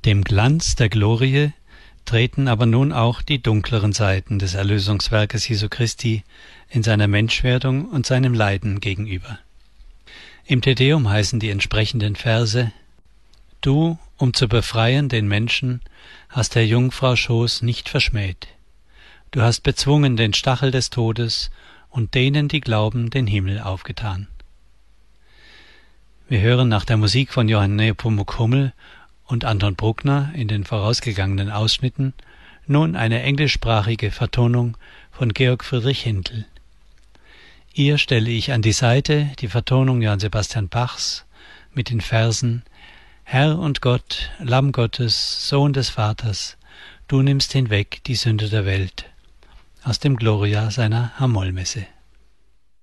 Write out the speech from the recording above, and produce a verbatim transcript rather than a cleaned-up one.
Dem Glanz der Glorie treten aber nun auch die dunkleren Seiten des Erlösungswerkes Jesu Christi in seiner Menschwerdung und seinem Leiden gegenüber. Im Te Deum heißen die entsprechenden Verse: Du, um zu befreien den Menschen, hast der Jungfrau Schoß nicht verschmäht. Du hast bezwungen den Stachel des Todes und denen, die glauben, den Himmel aufgetan. Wir hören nach der Musik von Johann Nepomuk Hummel und Anton Bruckner in den vorausgegangenen Ausschnitten nun eine englischsprachige Vertonung von Georg Friedrich Händel. Ihr stelle ich an die Seite die Vertonung Johann Sebastian Bachs mit den Versen: Herr und Gott, Lamm Gottes, Sohn des Vaters, du nimmst hinweg die Sünde der Welt, aus dem Gloria seiner H-Moll-Messe.